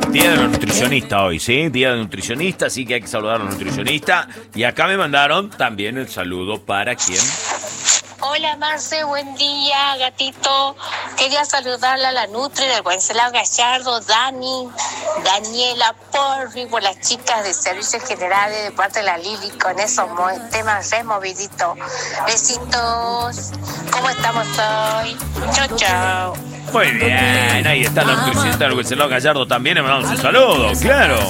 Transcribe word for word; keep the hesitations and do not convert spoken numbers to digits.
Día de los nutricionistas hoy, ¿sí? Día de nutricionista, así que hay que saludar a los nutricionistas. Y acá me mandaron también el saludo para quién. Hola Marce, buen día, gatito. Quería saludarle a la Nutri del Wenceslao Gallardo, Dani, Daniela, Porri, por las chicas de Servicios Generales de parte de la Lili, con esos mo- temas re moviditos. Besitos. ¿Cómo estamos hoy? Chau, chau. Muy bien, ahí está la nutricionista del Wenceslao Gallardo también, le mandamos un saludo, claro.